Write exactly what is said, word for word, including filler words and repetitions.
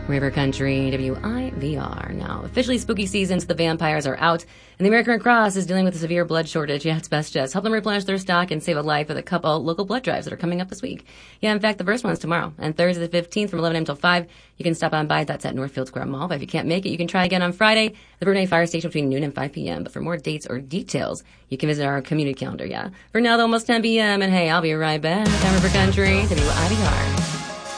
River Country, W I V R. Now, officially spooky season, so the vampires are out, and the American Red Cross is dealing with a severe blood shortage. Yeah, it's best just help them replenish their stock and save a life with a couple local blood drives that are coming up this week. Yeah, in fact, the first one's tomorrow, and Thursday the fifteenth from eleven a.m. till five. You can stop on by. That's at Northfield Square Mall. But if you can't make it, you can try again on Friday at the Brunei Fire Station between noon and five p.m. But for more dates or details, you can visit our community calendar, yeah. For now, though, almost ten p.m., and hey, I'll be right back. Time River Country, W I V R.